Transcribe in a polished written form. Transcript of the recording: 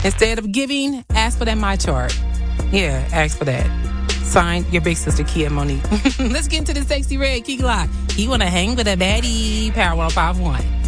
Instead of giving, ask for that My Chart. Yeah, ask for that. Signed, your big sister, Kia Monique. Let's get into the Sexy Red Key Glock. You want to hang with a baddie. Power 105.1.